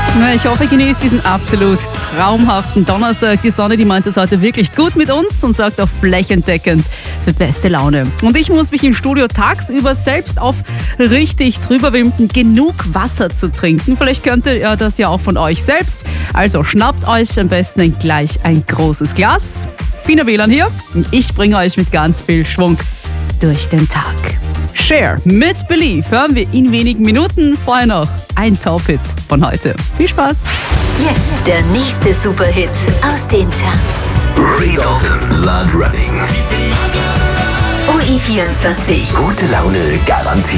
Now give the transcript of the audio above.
Na, ich hoffe, ihr genießt diesen absolut traumhaften Donnerstag. Die Sonne, die meint es heute wirklich gut mit uns und sorgt auch flächendeckend für beste Laune. Und ich muss mich im Studio tagsüber selbst auf richtig drüber wimpen, genug Wasser zu trinken. Vielleicht könnt ihr das ja auch von euch selbst. Also schnappt euch am besten gleich ein großes Glas. Fina Wieland hier und ich bringe euch mit ganz viel Schwung durch den Tag. Cher mit Believe hören wir in wenigen Minuten. Vorher noch ein Top-Hit von heute. Viel Spaß! Jetzt der nächste Superhit aus den Charts. Ray Dalton, Blood Running. OE24. Gute Laune garantiert.